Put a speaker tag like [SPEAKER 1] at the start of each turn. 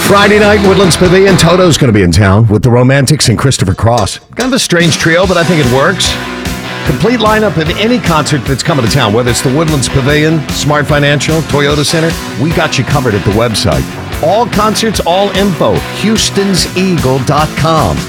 [SPEAKER 1] Friday night, Woodlands Pavilion. Toto's going to be in town with the Romantics and Christopher Cross. Kind of a strange trio, but I think it works. Complete lineup of any concert that's coming to town, whether it's the Woodlands Pavilion, Smart Financial, Toyota Center. We got you covered at the website. All concerts, all info, HoustonsEagle.com.